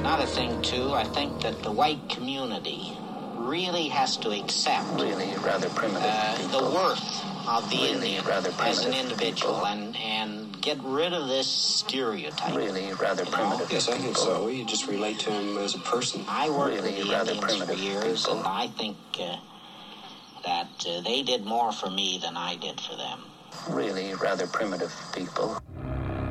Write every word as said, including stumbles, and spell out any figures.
Another thing, too, I think that the white community really has to accept really rather primitive uh, the worth of the really Indian rather as an primitive individual people. and, and get rid of this stereotype. Really rather You know? primitive Yes, I think people. so. You just relate to him as a person. I worked Really with the rather Indians for primitive years, people. and I think uh, that uh, they did more for me than I did for them. Really rather primitive people.